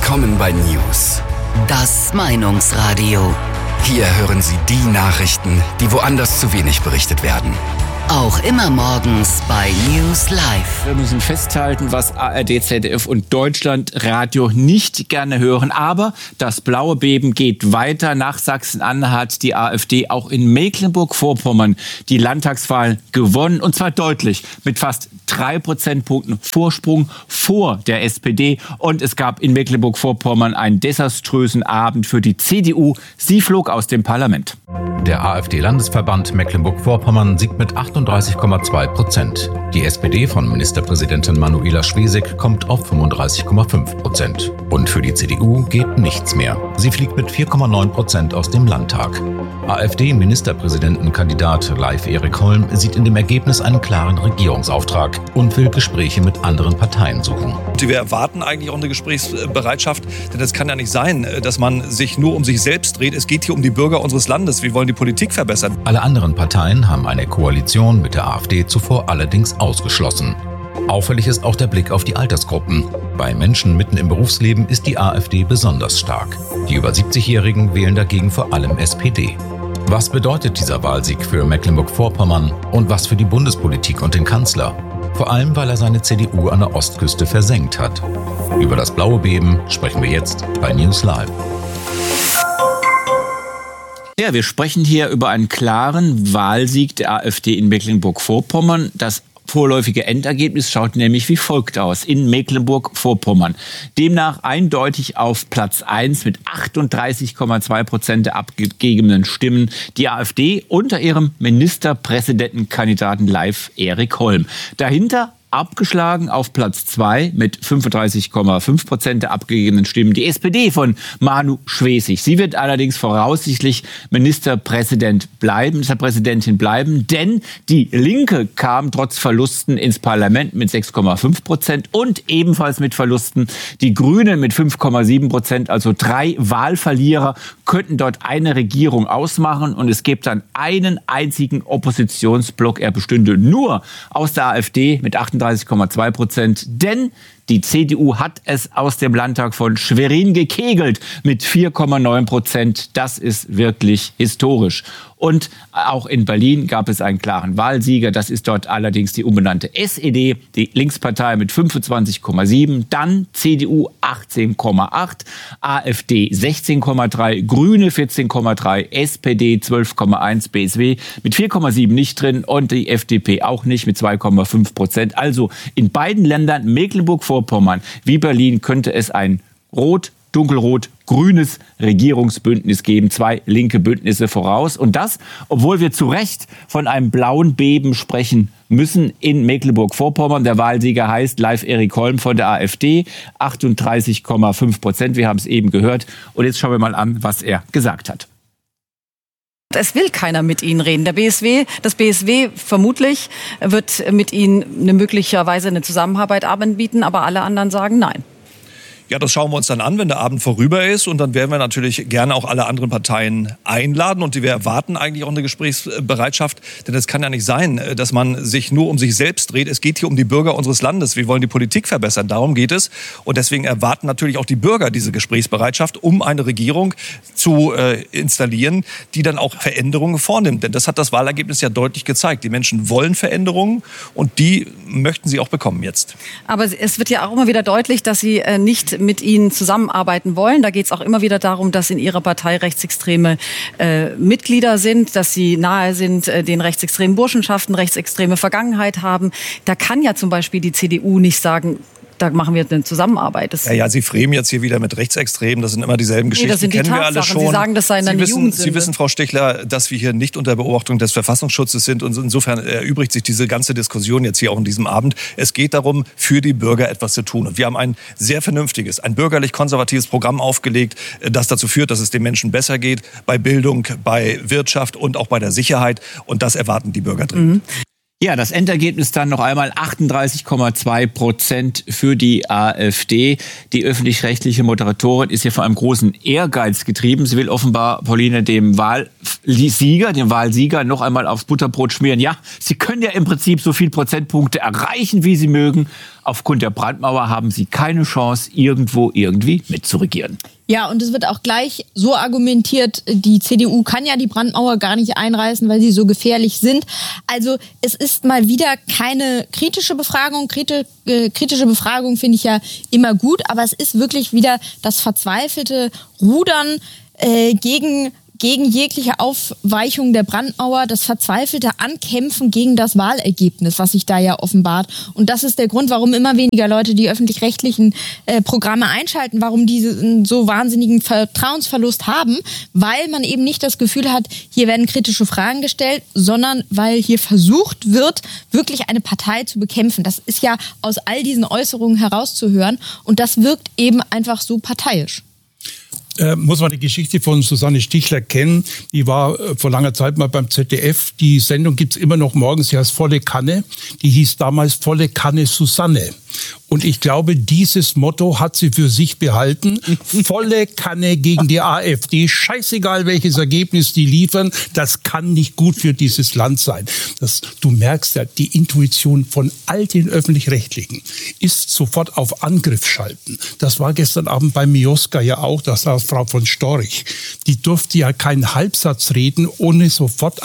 Willkommen bei News. Das Meinungsradio. Hier hören Sie die Nachrichten, die woanders zu wenig berichtet werden. Auch immer morgens bei News Live. Wir müssen festhalten, was ARD, ZDF und Deutschlandradio nicht gerne hören. Aber das blaue Beben geht weiter. Nach Sachsen-Anhalt hat die AfD auch in Mecklenburg-Vorpommern die Landtagswahl gewonnen. Und zwar deutlich mit fast 3 Prozentpunkten Vorsprung vor der SPD. Und es gab in Mecklenburg-Vorpommern einen desaströsen Abend für die CDU. Sie flog aus dem Parlament. Der AfD-Landesverband Mecklenburg-Vorpommern siegt mit 38,2%. Die SPD von Ministerpräsidentin Manuela Schwesig kommt auf 35,5%. Und für die CDU geht nichts mehr. Sie fliegt mit 4,9% aus dem Landtag. AfD-Ministerpräsidentenkandidat Leif Erik Holm sieht in dem Ergebnis einen klaren Regierungsauftrag und will Gespräche mit anderen Parteien suchen. Wir erwarten eigentlich auch eine Gesprächsbereitschaft, denn es kann ja nicht sein, dass man sich nur um sich selbst dreht. Es geht hier um die Bürger unseres Landes. Wir wollen die Politik verbessern. Alle anderen Parteien haben eine Koalition mit der AfD zuvor allerdings ausgeschlossen. Auffällig ist auch der Blick auf die Altersgruppen. Bei Menschen mitten im Berufsleben ist die AfD besonders stark. Die über 70-Jährigen wählen dagegen vor allem SPD. Was bedeutet dieser Wahlsieg für Mecklenburg-Vorpommern und was für die Bundespolitik und den Kanzler? Vor allem, weil er seine CDU an der Ostküste versenkt hat. Über das blaue Beben sprechen wir jetzt bei News Live. Ja, wir sprechen hier über einen klaren Wahlsieg der AfD in Mecklenburg-Vorpommern. Das vorläufige Endergebnis schaut nämlich wie folgt aus in Mecklenburg-Vorpommern. Demnach eindeutig auf Platz 1 mit 38,2% der abgegebenen Stimmen die AfD unter ihrem Ministerpräsidentenkandidaten Leif Erik Holm. Dahinter abgeschlagen auf Platz 2 mit 35,5% der abgegebenen Stimmen die SPD von Manu Schwesig. Sie wird allerdings voraussichtlich Ministerpräsidentin bleiben, denn die Linke kam trotz Verlusten ins Parlament mit 6,5% und ebenfalls mit Verlusten die Grünen mit 5,7%. Also 3 Wahlverlierer könnten dort eine Regierung ausmachen und es gibt dann einen einzigen Oppositionsblock. Er bestünde nur aus der AfD mit 38,2%, denn die CDU hat es aus dem Landtag von Schwerin gekegelt mit 4,9%. Das ist wirklich historisch. Und auch in Berlin gab es einen klaren Wahlsieger. Das ist dort allerdings die umbenannte SED, die Linkspartei mit 25,7%, dann CDU 18,8%, AfD 16,3%, Grüne 14,3%, SPD 12,1%, BSW mit 4,7% nicht drin und die FDP auch nicht mit 2,5%. Also in beiden Ländern, Mecklenburg-Vorpommern wie Berlin, könnte es ein dunkelrot-grünes Regierungsbündnis geben, 2 linke Bündnisse voraus. Und das, obwohl wir zu Recht von einem blauen Beben sprechen müssen in Mecklenburg-Vorpommern. Der Wahlsieger heißt Leif Erik Holm von der AfD, 38,5%. Wir haben es eben gehört. Und jetzt schauen wir mal an, was er gesagt hat. Es will keiner mit Ihnen reden. Das BSW vermutlich wird mit Ihnen möglicherweise eine Zusammenarbeit anbieten, aber alle anderen sagen nein. Ja, das schauen wir uns dann an, wenn der Abend vorüber ist. Und dann werden wir natürlich gerne auch alle anderen Parteien einladen. Und wir erwarten eigentlich auch eine Gesprächsbereitschaft. Denn es kann ja nicht sein, dass man sich nur um sich selbst dreht. Es geht hier um die Bürger unseres Landes. Wir wollen die Politik verbessern. Darum geht es. Und deswegen erwarten natürlich auch die Bürger diese Gesprächsbereitschaft, um eine Regierung zu installieren, die dann auch Veränderungen vornimmt. Denn das hat das Wahlergebnis ja deutlich gezeigt. Die Menschen wollen Veränderungen und die möchten sie auch bekommen jetzt. Aber es wird ja auch immer wieder deutlich, dass Sie nicht mit Ihnen zusammenarbeiten wollen. Da geht es auch immer wieder darum, dass in Ihrer Partei rechtsextreme Mitglieder sind, dass Sie nahe sind den rechtsextremen Burschenschaften, rechtsextreme Vergangenheit haben. Da kann ja zum Beispiel die CDU nicht sagen, da machen wir eine Zusammenarbeit. Ja, Sie framen jetzt hier wieder mit Rechtsextremen. Das sind immer dieselben Geschichten. Das sind die kennen Tatsachen. Wir alle schon. Sie sagen, das sei eine Jugendsünde. Sie wissen, Frau Stichler, dass wir hier nicht unter Beobachtung des Verfassungsschutzes sind. Und insofern erübrigt sich diese ganze Diskussion jetzt hier auch in diesem Abend. Es geht darum, für die Bürger etwas zu tun. Und wir haben ein sehr vernünftiges, ein bürgerlich-konservatives Programm aufgelegt, das dazu führt, dass es den Menschen besser geht. Bei Bildung, bei Wirtschaft und auch bei der Sicherheit. Und das erwarten die Bürger dringend. Ja, das Endergebnis dann noch einmal 38,2% für die AfD. Die öffentlich-rechtliche Moderatorin ist hier von einem großen Ehrgeiz getrieben. Sie will offenbar, Pauline, dem Wahlsieger noch einmal aufs Butterbrot schmieren. Ja, Sie können ja im Prinzip so viel Prozentpunkte erreichen, wie Sie mögen. Aufgrund der Brandmauer haben sie keine Chance, irgendwo irgendwie mitzuregieren. Ja, und es wird auch gleich so argumentiert, die CDU kann ja die Brandmauer gar nicht einreißen, weil sie so gefährlich sind. Also es ist mal wieder keine kritische Befragung. Kritische Befragung finde ich ja immer gut, aber es ist wirklich wieder das verzweifelte Rudern gegen jegliche Aufweichung der Brandmauer, das verzweifelte Ankämpfen gegen das Wahlergebnis, was sich da ja offenbart. Und das ist der Grund, warum immer weniger Leute die öffentlich-rechtlichen Programme einschalten, warum diese einen so wahnsinnigen Vertrauensverlust haben, weil man eben nicht das Gefühl hat, hier werden kritische Fragen gestellt, sondern weil hier versucht wird, wirklich eine Partei zu bekämpfen. Das ist ja aus all diesen Äußerungen herauszuhören und das wirkt eben einfach so parteiisch. Muss man die Geschichte von Susanne Stichler kennen. Die war vor langer Zeit mal beim ZDF. Die Sendung gibt's immer noch morgens. Sie heißt Volle Kanne. Die hieß damals Volle Kanne Susanne. Und ich glaube, dieses Motto hat sie für sich behalten. Volle Kanne gegen die AfD. Scheißegal, welches Ergebnis die liefern. Das kann nicht gut für dieses Land sein. Du merkst ja, die Intuition von all den Öffentlich-Rechtlichen ist sofort auf Angriff schalten. Das war gestern Abend bei Mioska ja auch. Das war Frau von Storch. Die durfte ja keinen Halbsatz reden, ohne sofort